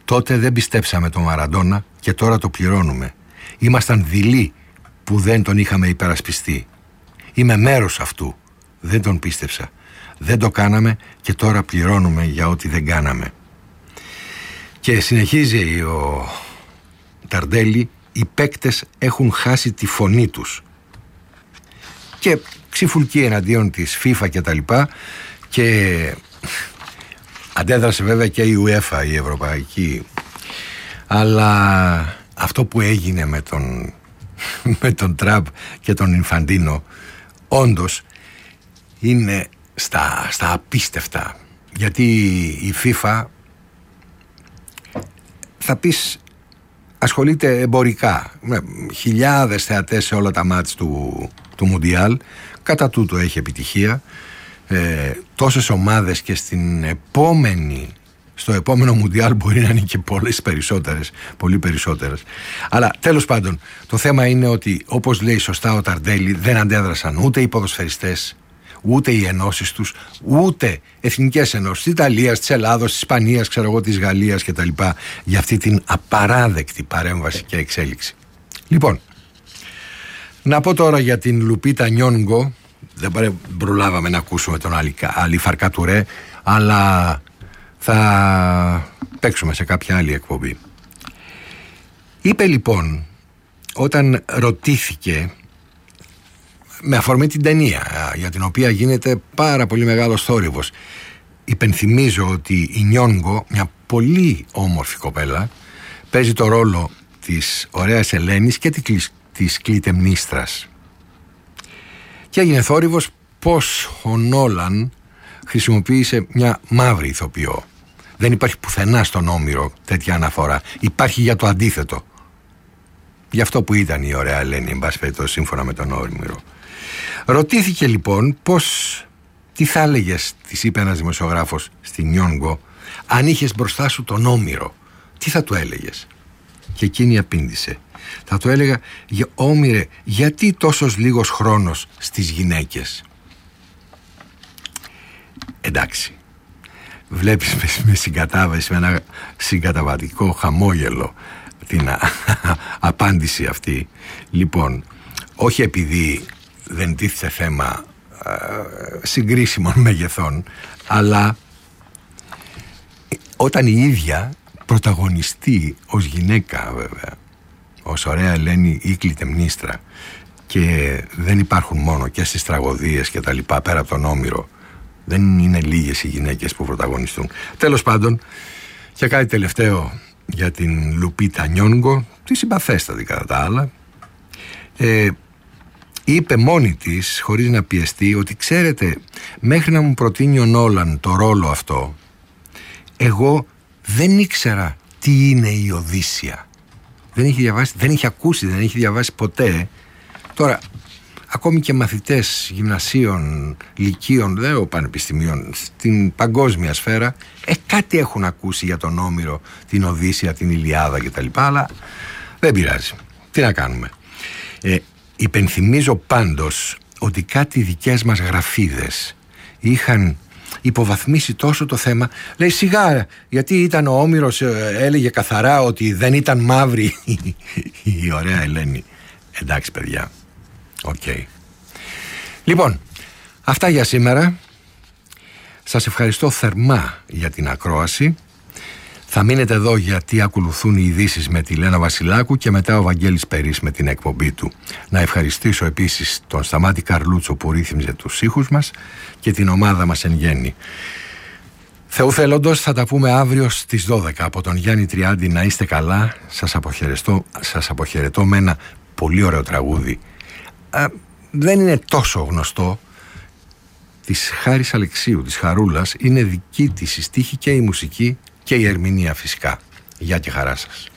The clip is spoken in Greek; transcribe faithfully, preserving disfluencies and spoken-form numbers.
Τότε δεν πιστέψαμε τον Μαραντόνα και τώρα το πληρώνουμε. Ήμασταν δειλοί που δεν τον είχαμε υπερασπιστεί. Είμαι μέρος αυτού. Δεν τον πίστεψα. Δεν το κάναμε και τώρα πληρώνουμε για ό,τι δεν κάναμε. Και συνεχίζει ο Ταρντέλη, οι παίκτες έχουν χάσει τη φωνή τους. Και ξυφουλκεί εναντίον της FIFA και τα λοιπά, και αντέδρασε βέβαια και η UEFA, η Ευρωπαϊκή. Αλλά αυτό που έγινε με τον, με τον Τραμπ και τον Ινφαντίνο όντως είναι στα, στα απίστευτα. Γιατί η FIFA, θα πεις, ασχολείται εμπορικά με χιλιάδες θεατές σε όλα τα μάτς του, του Μουντιάλ. Κατά τούτο έχει επιτυχία, ε, τόσες ομάδες, και στην επόμενη, στο επόμενο Μουντιάλ μπορεί να είναι και πολλές περισσότερες, πολύ περισσότερες. Αλλά τέλος πάντων, το θέμα είναι ότι, όπως λέει σωστά ο Ταρντέλη, δεν αντέδρασαν ούτε οι ποδοσφαιριστές, ούτε οι ενώσεις τους, ούτε εθνικές ενώσεις της Ιταλίας, της Ελλάδος, της Ισπανίας, ξέρω εγώ, της Γαλλίας κτλ. Για αυτή την απαράδεκτη παρέμβαση και εξέλιξη. Λοιπόν, να πω τώρα για την Λουπίτα Νιόνγκο. Δεν προλάβαμε να ακούσουμε τον Αλή Φαρκατουρέ, αλλά θα παίξουμε σε κάποια άλλη εκπομπή. Είπε λοιπόν, όταν ρωτήθηκε, με αφορμή την ταινία για την οποία γίνεται πάρα πολύ μεγάλος θόρυβος, υπενθυμίζω ότι η Νιόνγκο, μια πολύ όμορφη κοπέλα, παίζει το ρόλο της ωραίας Ελένης και της Κλητεμνίστρας. Και έγινε θόρυβος πως ο Νόλαν χρησιμοποίησε μια μαύρη ηθοποιό. Δεν υπάρχει πουθενά στον Όμηρο τέτοια αναφορά. Υπάρχει για το αντίθετο. Γι' αυτό που ήταν η ωραία Ελένη, εν πάση περιπτώσει, σύμφωνα με τον Όμηρο. Ρωτήθηκε λοιπόν πως, τι θα έλεγες, της είπε ένας δημοσιογράφος στη Νιόνγκο, αν είχες μπροστά σου τον Όμηρο, τι θα του έλεγες? Και εκείνη απήντησε, θα του έλεγα, Όμηρε, γιατί τόσος λίγος χρόνος στις γυναίκες? Εντάξει, βλέπεις με, με συγκατάβαση, με ένα συγκαταβατικό χαμόγελο την α, απάντηση αυτή. Λοιπόν, όχι επειδή δεν τίθεται θέμα α, συγκρίσιμων μεγεθών, αλλά όταν η ίδια πρωταγωνιστεί ως γυναίκα, βέβαια, ως ωραία Ελένη ή Κλητεμνίστρα, και δεν υπάρχουν μόνο και στις τραγωδίες και τα λοιπά, πέρα από τον Όμηρο, δεν είναι λίγες οι γυναίκες που πρωταγωνιστούν. Τέλος πάντων, και κάτι τελευταίο για την Λουπίτα Νιόνγκο, τη συμπαθέστατη κατά τα άλλα, ε, είπε μόνη της, χωρίς να πιεστεί, ότι ξέρετε, μέχρι να μου προτείνει ο Νόλαν το ρόλο αυτό, εγώ δεν ήξερα τι είναι η Οδύσσια. Δεν είχε διαβάσει, δεν είχε ακούσει, δεν είχε διαβάσει ποτέ. Τώρα, ακόμη και μαθητές γυμνασίων, λυκείων, δεν πανεπιστημίων, στην παγκόσμια σφαίρα, ε, κάτι έχουν ακούσει για τον Όμηρο, την Οδύσσια, την Ηλιάδα κτλ. Αλλά δεν πειράζει. Τι να κάνουμε. Ε, υπενθυμίζω πάντως ότι κάτι δικές μας γραφίδες είχαν υποβαθμίσει τόσο το θέμα. Λέει, σιγά, γιατί ήταν ο Όμηρος, έλεγε καθαρά ότι δεν ήταν μαύρη η ωραία Ελένη. Εντάξει παιδιά, οκ. Okay. Λοιπόν, αυτά για σήμερα. Σας ευχαριστώ θερμά για την ακρόαση. Θα μείνετε εδώ γιατί ακολουθούν οι ειδήσεις με τη Λένα Βασιλάκου και μετά ο Βαγγέλης Περής με την εκπομπή του. Να ευχαριστήσω επίσης τον Σταμάτη Καρλούτσο που ρύθμιζε τους ήχους μας και την ομάδα μας εν γέννη. Θεού θέλοντος, θα τα πούμε αύριο στις δώδεκα. Από τον Γιάννη Τριάντη, να είστε καλά. Σας αποχαιρετώ, σας αποχαιρετώ με ένα πολύ ωραίο τραγούδι. Α, δεν είναι τόσο γνωστό, της Χάρης Αλεξίου, της Χαρούλας. Είναι δική της η στίχη και η μουσική και η ερμηνεία φυσικά. Γεια και χαρά σας.